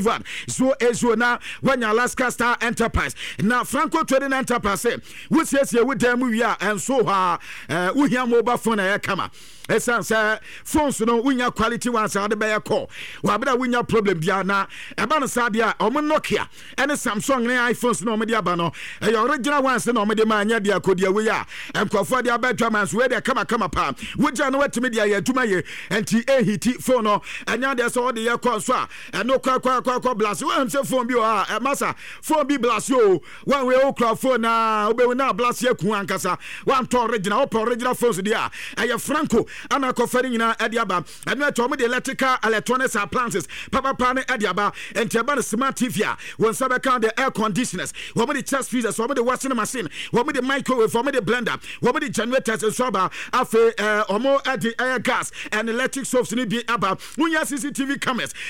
so ezona when Alaska Star Enterprise na Franco Trading Enterprise we say with them we are and so we hear mobile phone e kama esanse phones no unya quality ones are the better call wa beda unya problem bia na eba no sabia o Nokia and Samsung and iPhones no media ba no e original ones no me de ma anya dia kodia we ya enkofo dia better mans we de kama pa we ja no wet media ya tuma ye enti hiti phone no anya de so de ye call so a no kwa blast we say phone bi o massa phone bi blast yo one we okra phone na obewu na blast ye ku ankasa one to original phones dia e Franco ana kofari nyina adiaba anu to mo de electrical electronics appliances papa pane adiaba entiaba no smart TV a won sabe kan the air conditioners wo mo de chest freezers wo mo de washing machine wo mo de microwave wo mo de blender wo mo de generators and so ba afi omo adi air gas and electric stoves ni bi aba munya CCTV cameras